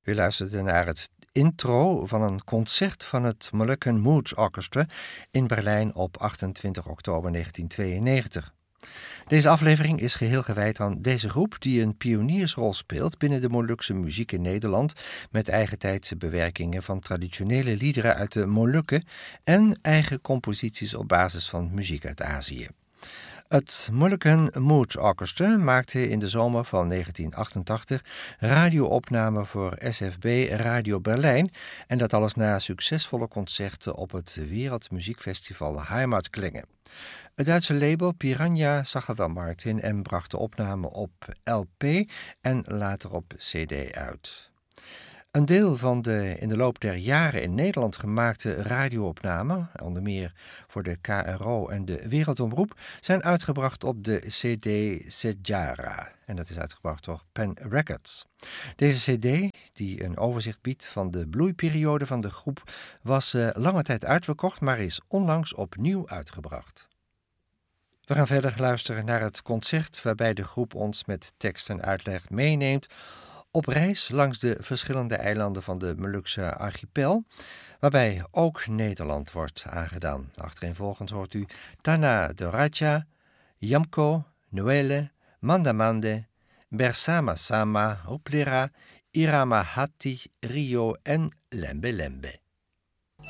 U luisterde naar het intro van een concert van het Moluccan Mood Orchestra in Berlijn op 28 oktober 1992. Deze aflevering is geheel gewijd aan deze groep die een pioniersrol speelt binnen de Molukse muziek in Nederland met eigentijdse bewerkingen van traditionele liederen uit de Molukken en eigen composities op basis van muziek uit Azië. Het Moluccan Mood Orchestra maakte in de zomer van 1988 radioopnamen voor SFB Radio Berlijn en dat alles na succesvolle concerten op het Wereldmuziekfestival Heimatklänge. Het Duitse label Piranha zag er wel markt in en bracht de opname op LP en later op CD uit. Een deel van de in de loop der jaren in Nederland gemaakte radioopnamen, onder meer voor de KRO en de Wereldomroep, zijn uitgebracht op de CD Sejara. En dat is uitgebracht door Pen Records. Deze CD, die een overzicht biedt van de bloeiperiode van de groep, was lange tijd uitverkocht, maar is onlangs opnieuw uitgebracht. We gaan verder luisteren naar het concert waarbij de groep ons met tekst en uitleg meeneemt op reis langs de verschillende eilanden van de Molukse archipel, waarbij ook Nederland wordt aangedaan. Achtereenvolgens hoort u Tanah Toraja, Yamko, Nuele, Mandamande, Bersama-sama, Oplera, Irama Hati, Rio en Lembe Lembe.